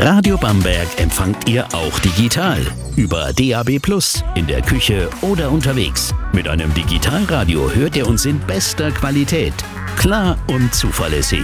Radio Bamberg empfangt ihr auch digital. Über DAB+, in der Küche oder unterwegs. Mit einem Digitalradio hört ihr uns in bester Qualität. Klar und zuverlässig.